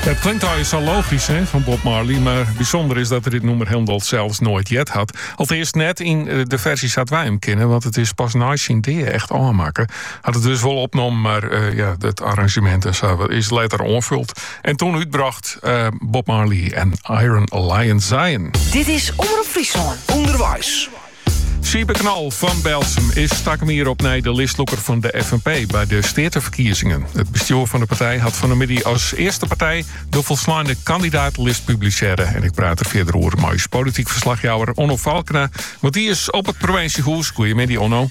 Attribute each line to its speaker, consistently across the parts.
Speaker 1: Het klinkt al zo logisch hè, van Bob Marley, maar bijzonder is dat er dit nummer helemaal zelfs nooit yet had. Allereerst net in de versies dat wij hem kennen, want het is pas naast die echt aanmaken. Had het dus wel opgenomen, maar het arrangement en zo is later onvuld. En toen uitbracht Bob Marley en Iron Alliance Zion.
Speaker 2: Dit is Omroep Friesland. Onderwijs.
Speaker 1: Siebe Knal van Belsum is stakem hier op de listlokker van de FNP bij de Steerterverkiezingen. Het bestuur van de partij had van de middag als eerste partij de volslaande kandidatenlist publiceren. En ik praat er verder over met politiek verslagjouwer Onno Valkena, want die is op het provinciehuis. Goedemiddag, Onno.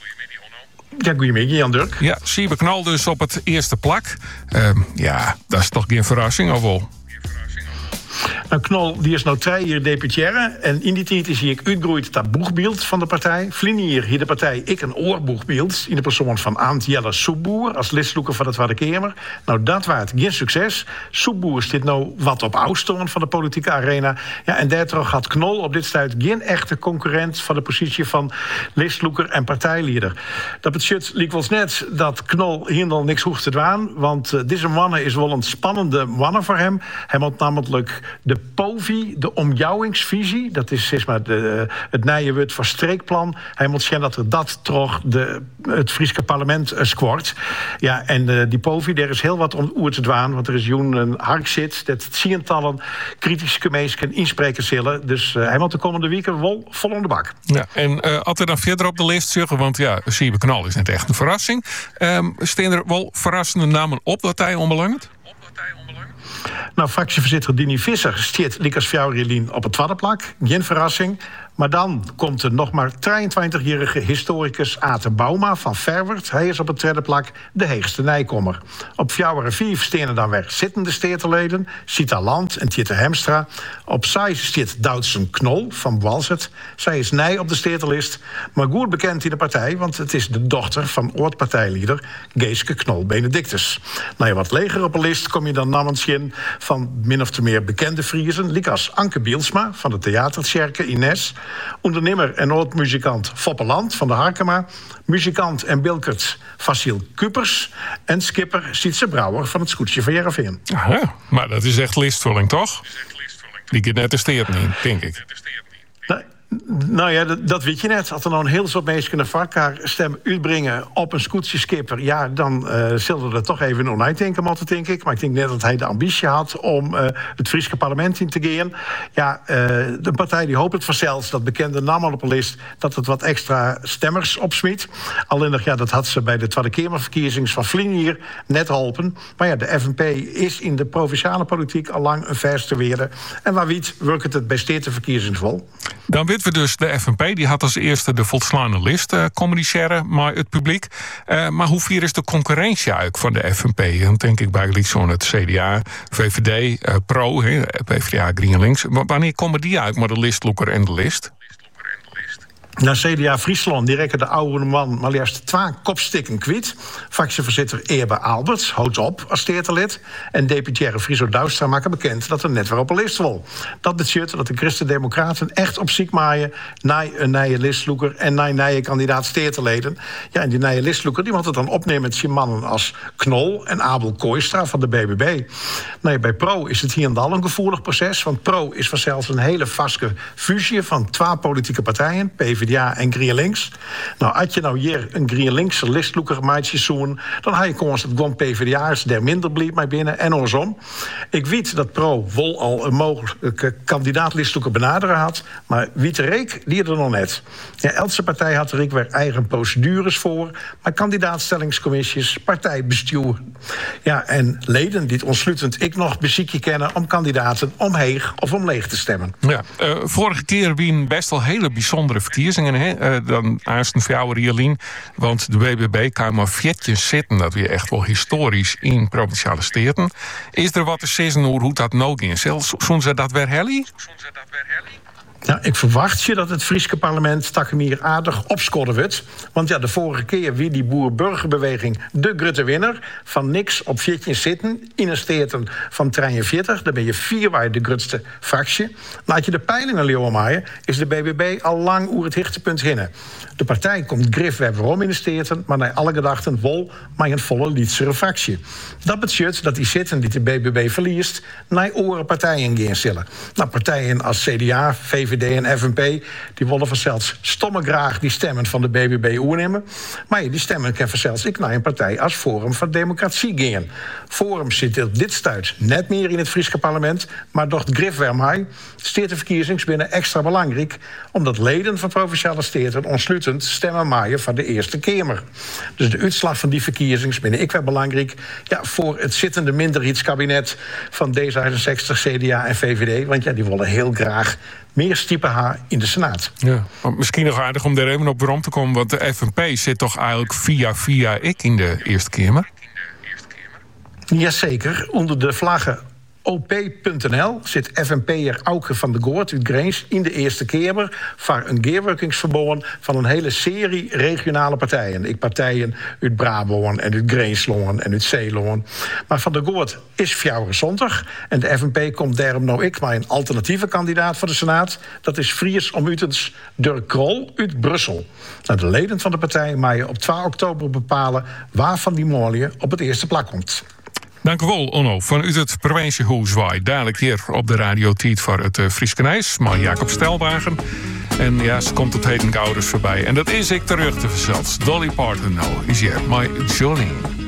Speaker 3: Ja, goedemiddag, Jan Dirk.
Speaker 1: Ja, Siebe Knal dus op het eerste plak. Dat is toch geen verrassing, of wel?
Speaker 3: Nou, Knol die is nou 3 jaar deputaire. En in die tijd is hij uitgegroeid dat boegbeeld van de partij. Vlinier hier de partij ik een oorboegbeeld in de persoon van Aant-Jelle Soepboer als listloeker van de Tweede Kamer. Nou, dat was geen succes. Soepboer zit nou wat op afstand van de politieke arena. Ja, en daardoor had Knol op dit stuit geen echte concurrent van de positie van listloeker en partijleider. Dat betekent liep wel net dat Knol hier nog niks hoeft te doen. Want deze manne is wel een spannende manne voor hem. Hij moet namelijk de POVI, de omjouwingsvisie, dat is zeg maar het nieuwe woord voor streekplan. Hij moet zien dat er dat toch het Friese parlement scoort. Ja, en die POVI, daar is heel wat om oer te dwaan, want er is een hark zit, dat tientallen kritische mensen inspreken zullen. Dus hij moet de komende weken wel vol aan de bak.
Speaker 1: Ja, en als we dan verder op de lijst zeggen, want ja, Siebe Knal is net echt een verrassing. Staan er wel verrassende namen op dat hij onbelangrijk?
Speaker 3: Nou, fractievoorzitter Dini Visser stiert Likas Fjouwerlien op het tweede plak. Geen verrassing. Maar dan komt er nog maar 23-jarige historicus Ate Bouma van Verwert. Hij is op het tweede plak de heegste nijkommer. Op Fjouweren 4 stenen dan weer zittende steerteleden. Sita Land en Tjette Hemstra. Op zij stiert Doutsen Knol van Walzert. Zij is nij op de steertelist. Maar goed bekend in de partij, want het is de dochter van oud-partijleider Geeske Knol-Benedictus. Nou ja, wat leger op een list kom je dan namens in van min of te meer bekende Friezen. Likas Anke Bielsma van de Theatertjerke Ines. Ondernemer en oud-muzikant Foppe Land van de Harkema. Muzikant en bilkert Vasil Kupers. En skipper Sietse Brouwer van het Scootje van Jereveen.
Speaker 1: Aha, maar dat is echt listvulling, toch? Die gaat net de steert niet, denk ik.
Speaker 3: Nou ja, dat weet je net. Als er nou een heel soort mensen naar elkaar stem uitbrengen op een scootjeskipper, ja, dan zullen we er toch even onheid denken moeten, denk ik. Maar ik denk net dat hij de ambitie had om het Friese parlement in te gaan. Ja, de partij die hoopt het vanzelfs, dat bekende namen op een list, dat het wat extra stemmers opsmiet. Alleen nog, ja, dat had ze bij de Tweede Kamerverkiezingen van Vlinier net geholpen. Maar ja, de FNP is in de provinciale politiek al lang een verste weerde. En waar weet, werkt het bij stedenverkiezingen vol.
Speaker 1: Dan weten we dus, de FNP die had als eerste de volslaande list communiceren met het publiek. Maar hoe vier is de concurrentie eigenlijk van de FNP? Dan denk ik bij zo'n het CDA, VVD, Pro, PvdA, GroenLinks. Wanneer komen die uit met de listloeker en de list?
Speaker 3: Na CDA Friesland, die rekken de oude man maar juist 2 kopstikken kwijt. Fractievoorzitter Eerbe Alberts houdt op als steertelid. En deputaire Friso Douwstra maken bekend dat er net weer op een list wil. Dat betekent dat de Christen-Democraten echt op ziek maaien naar een nieuwe listloeker en naar een nieuwe kandidaat steerteleden. Ja, en die nieuwe listloeker die moet het dan opnemen met zijn mannen als Knol en Abel Kooistra van de BBB. Nee, bij Pro is het hier en al een gevoelig proces, want Pro is vanzelfs een hele vaste fusie van 2 politieke partijen, PvdA en GroenLinks. Nou, als je nou hier een GroenLinkse listloeker maatje zoen, dan had je kans dat gewoon PvdA'ers daar minder blieb mee binnen en andersom. Ik weet dat Pro wel al een mogelijke kandidaat-listloeker benaderen had, maar wie te reek, die er nog net. Ja, elke partij had er weer eigen procedures voor, maar kandidaatstellingscommissies, partijbestuur. Ja, en leden die het ontsluitend ik nog beziekje kennen om kandidaten omheeg of om leeg te stemmen.
Speaker 1: Ja, vorige keer wien best wel hele bijzondere verkiezingen. Dan aanstaan voor jou, Rielien. Want de BBB kan maar 14 zitten. Dat weer echt wel historisch in provinciale steden. Is er wat te zeggen over hoe dat nou ging? Zullen ze dat weer helly?
Speaker 3: Nou, ik verwacht je dat het Friese parlement hier aardig opscoren wordt. Want ja, de vorige keer wie die boer-burgerbeweging de grote winnaar. Van niks op 14 zitten, in een steden van 43. Dan ben je 4 waar je de grootste fractie. Laat je de peilingen leeuwen maaien, is de BBB al lang oer het hichtepunt hinnen. De partij komt grif waarom in de steden, maar naar alle gedachten wol maar een volle Lietsere fractie. Dat betekent dat die zitten die de BBB verliest naar oren partijen gaan zullen. Nou, partijen als CDA, VVD en FNP, die willen vanzelfs stomme graag die stemmen van de BBB oernemen. Maar die stemmen kan vanzelfs ik naar een partij als Forum van Democratie gaan. Forum zit op dit stuit net meer in het Friese parlement, maar door het grif waarmee steert de verkiezings binnen extra belangrijk, omdat leden van provinciale steden ontsluitend stemmen maaien van de Eerste Kamer. Dus de uitslag van die verkiezings binnen ik wel belangrijk voor het zittende minderheidskabinet van D66, CDA en VVD, want ja, die willen heel graag meer stiepen haar in de Senaat.
Speaker 1: Ja, misschien nog aardig om daar even op waarom te komen, want de FNP zit toch eigenlijk via ik in de Eerste Kamer?
Speaker 3: Jazeker, onder de vlaggen op.nl zit FNP'er Auke van der Goort uit Greens in de Eerste Kamer voor een gearworkingsverbond van een hele serie regionale partijen. Ik partijen uit Brabant en uit Greensloon en uit Zeeloon. Maar van der Goort is fjouwer zondag en de FNP komt daarom nou ik maar een alternatieve kandidaat voor de Senaat. Dat is Fries Omutens Dirk Krol uit Brussel. Nou, de leden van de partij maaien op 12 oktober bepalen waarvan die molie op het eerste plak komt.
Speaker 1: Dank u wel, Onno. Vanuit het provinciehuis waai. Dadelijk hier op de Radio Tiet voor het Frieske Nijs. Maar Jacob Stelwagen. En ja, ze komt op heden ouders voorbij. En dat is ik terug te zelfs. Dolly Parton nou is hier. My Jolene.